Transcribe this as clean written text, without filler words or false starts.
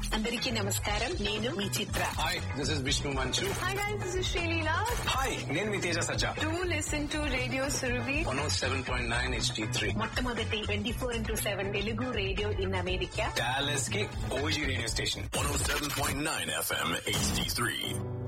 అందరికీ నమస్కారం. నేను మీ చిత్ర. Hi, this is Vishnu Manchu. Hi guys, this is Shalila. Hi, నేను మీ తేజ సజ్జా. Do listen to Radio Surabhi. 107.9 HD3. మొట్టమొదటి 24/7 Telugu radio in America. Dallas కి OG radio station. 107.9 FM HD3.